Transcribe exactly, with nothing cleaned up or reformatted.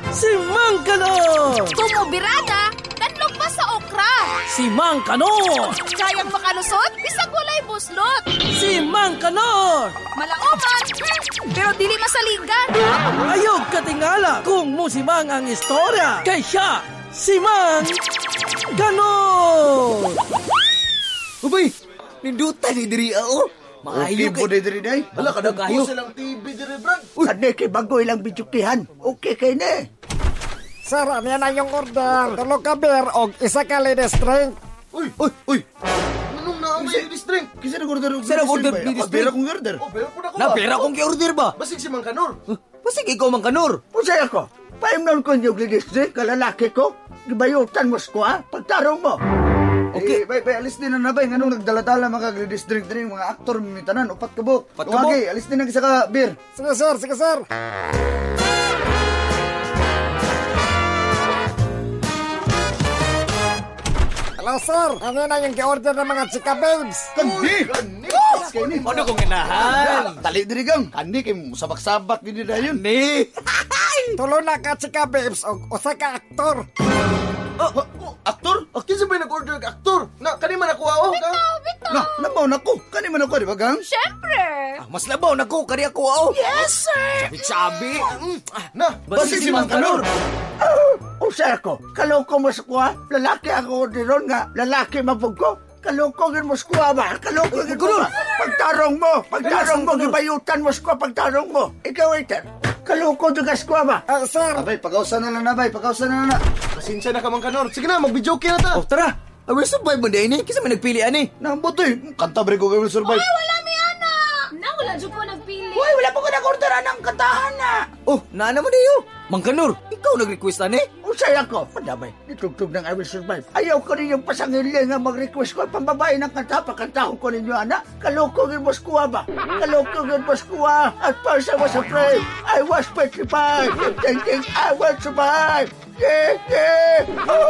Si Mang Kanor! Tumubirada, danlog pa sa okra. Si Mang Kanor! Kayang makalusot, bisag walay buslot. Si Mang Kanor! Malaoman, hmm, pero dili masaligan. Ayog katingala kung musimang ang istorya. Kay siya, si Mang Kanor! Ubay, nindutan ni diri ako. Okay Maayo po kay... na diri day. Wala ka na kayo. Silang T V diri, Brad. Kani kay bago ilang bidyukihan. Okay kay ne. Sir, ano yan na yung order? Tulog ka beer o isa ka ladies drink. Uy, uy, uy. Anong na ang ladies drink? Kasi nag-order og Sir, nag-order ladies ladies drink. Pero drink. kung order. Oh, pero po na ko Na pera kong ki-order ba? Basig si Mang Kanor. Pasig ikaw Mang Kanor. Usay ako. Paimnon ko yung ladies drink, kalalaki ko. Gibayutan mo ko ha. Pagtarong mo. Okay. Eh, bay, bay, alis din na na bay. Anong nagdaladala mga ladies drink din mga aktor mimitanan. Upat ka buk. Upat ka buk. Okay, alis din ang isa ka beer. Sige sir, sige sir. Hello sir, ano na yung ki-order ng mga chika babes? Kandi! Kandi! Ano kong ganahan? Tali diri gang. Kandi kay sabak-sabak gini na yun. Ni. Tulo na ka chika babes o usa ka aktor. Oh, oh, aktor? Oh, kinsa ba nag-order kag aktor? Na, kani man ako oh. Bitaw, bitaw. Na, nabaw na ko. Kani man ako, di ba gang? Siyempre. Ah, mas labaw na ko, kari ako ako. Yes, sir. Sabi-sabi. Mm. Ah, Na, Basig si Mang Kanor. Usay ako. Kaloko mo sa kuha. Lalaki ako diron nga. Lalaki mapog ko. Kaloko gin mo sa kuha ba? Kaloko gin mo ba? Pagtarong mo. Pagtarong mo. Gibayutan mo sa kuha. Pagtarong mo. Ikaw, waiter. Kaloko doon ka sa kuha ba? Ah, sir, Abay, pagkausan na lang na, bay. Pagkausan na lang na. pasensya na ka Mang Kanor. Sige na, mag-video na ta. Oh, tara. Away survive mo din eh. Kisa may nagpili ani. Nambutoy. Kanta ba rin ko kayo survive? Wala mi ana. Na wala jud ko nagpili. Uy, wala po ka nag-orderan ng kantahan na. Oh, naana mo niyo. Mang Kanor, ikaw nag-request ani. Usay ako. Padabay. Nitugtog ng I Will Survive. Ayaw ko rin yung pasangili nga mag-request ko. Pambabae ng kanta. Pagkantahon ko ninyo, anak. Kaloko gin mo sa kuha ba? Kaloko gin mo sa kuha. At first I was afraid. I was petrified. Thinking I will survive. Yeah, yeah.